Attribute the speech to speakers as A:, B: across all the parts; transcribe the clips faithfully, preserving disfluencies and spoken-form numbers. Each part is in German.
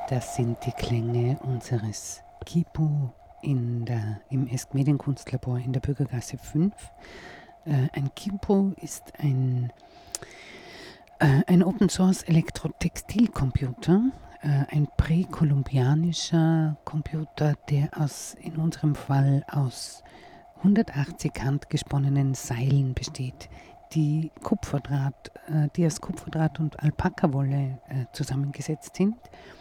A: Das sind die Klänge unseres Kipu in der, im Esk Medienkunstlabor in der Bürgergasse fünf. Äh, ein Kipu ist ein, äh, ein Open-Source Elektrotextilcomputer, äh, ein präkolumbianischer Computer, der aus, in unserem Fall aus hundertachtzig handgesponnenen Seilen besteht, die Kupferdraht, äh, die aus Kupferdraht und Alpakawolle äh, zusammengesetzt sind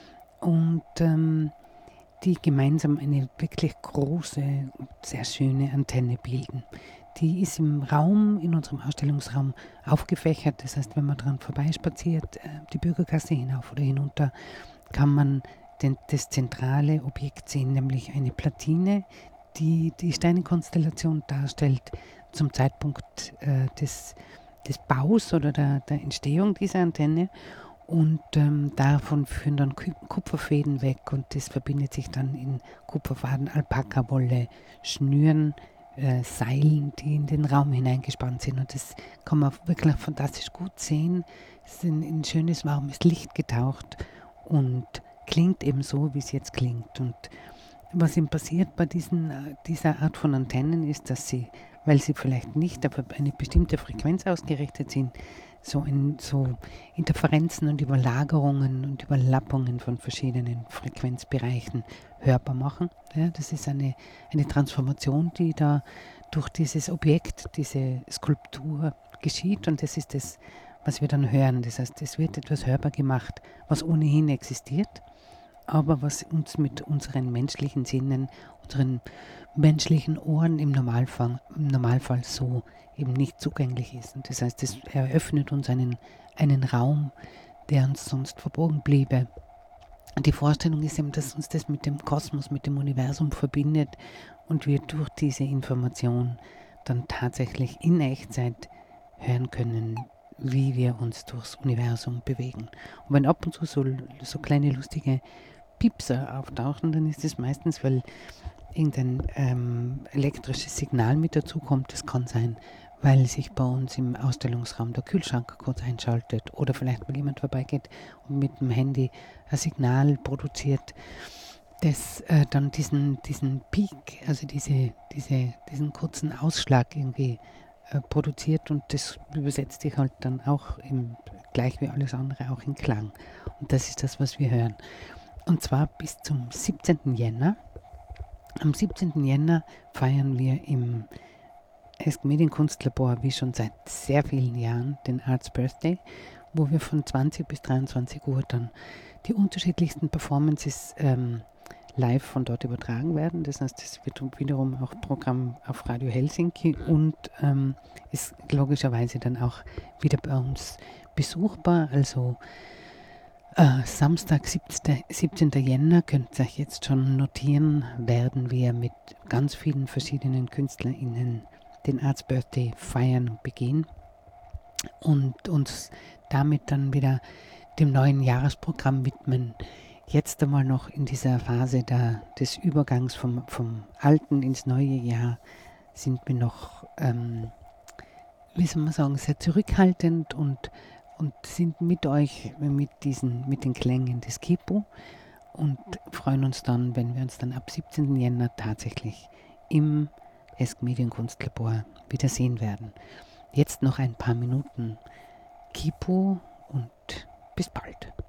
A: und ähm, die gemeinsam eine wirklich große, sehr schöne Antenne bilden. Die ist im Raum, in unserem Ausstellungsraum aufgefächert. Das heißt, wenn man dran vorbeispaziert, äh, die Bürgergasse hinauf oder hinunter, kann man den, das zentrale Objekt sehen, nämlich eine Platine, die die Sternenkonstellation darstellt zum Zeitpunkt äh, des, des Baus oder der, der Entstehung dieser Antenne. Und ähm, davon führen dann Kupferfäden weg und das verbindet sich dann in Kupferfaden, Alpakawolle, Schnüren, äh, Seilen, die in den Raum hineingespannt sind. Und das kann man wirklich fantastisch gut sehen. Es ist in, in schönes, warmes Licht getaucht und klingt eben so, wie es jetzt klingt. Und was ihm passiert bei diesen, dieser Art von Antennen ist, dass sie, weil sie vielleicht nicht auf eine bestimmte Frequenz ausgerichtet sind, so, in, so Interferenzen und Überlagerungen und Überlappungen von verschiedenen Frequenzbereichen hörbar machen. Ja, das ist eine, eine Transformation, die da durch dieses Objekt, diese Skulptur geschieht, und das ist das, was wir dann hören. Das heißt, es wird etwas hörbar gemacht, was ohnehin existiert, aber was uns mit unseren menschlichen Sinnen, unseren menschlichen Ohren im Normalfall, im Normalfall so eben nicht zugänglich ist. Und das heißt, es eröffnet uns einen, einen Raum, der uns sonst verborgen bliebe. Und die Vorstellung ist eben, dass uns das mit dem Kosmos, mit dem Universum verbindet und wir durch diese Information dann tatsächlich in Echtzeit hören können, wie wir uns durchs Universum bewegen. Und wenn ab und zu so, so kleine lustige Piepser auftauchen, dann ist es meistens, weil irgendein ähm, elektrisches Signal mit dazukommt. Das kann sein, weil sich bei uns im Ausstellungsraum der Kühlschrank kurz einschaltet oder vielleicht, weil jemand vorbeigeht und mit dem Handy ein Signal produziert, das äh, dann diesen, diesen Peak, also diese, diese, diesen kurzen Ausschlag irgendwie äh, produziert, und das übersetzt sich halt dann auch im, gleich wie alles andere auch in Klang. Und das ist das, was wir hören. Und zwar bis zum siebzehnten Jänner. Am siebzehnten Jänner feiern wir im Esk Medienkunstlabor, wie schon seit sehr vielen Jahren, den Arts Birthday, wo wir von zwanzig bis dreiundzwanzig Uhr dann die unterschiedlichsten Performances ähm, live von dort übertragen werden. Das heißt, es wird wiederum auch Programm auf Radio Helsinki und ähm, ist logischerweise dann auch wieder bei uns besuchbar. Also äh, Samstag, siebzehnten Jänner, könnt ihr euch jetzt schon notieren, werden wir mit ganz vielen verschiedenen KünstlerInnen den Arts Birthday feiern und begehen und uns damit dann wieder dem neuen Jahresprogramm widmen. Jetzt einmal noch in dieser Phase der, des Übergangs vom, vom alten ins neue Jahr sind wir noch, ähm, wie soll man sagen, sehr zurückhaltend und, und sind mit euch, mit diesen, mit den Klängen des Kipu, und freuen uns dann, wenn wir uns dann ab siebzehnten Jänner tatsächlich im Esk Medienkunstlabor wieder sehen werden. Jetzt noch ein paar Minuten Kipu und bis bald.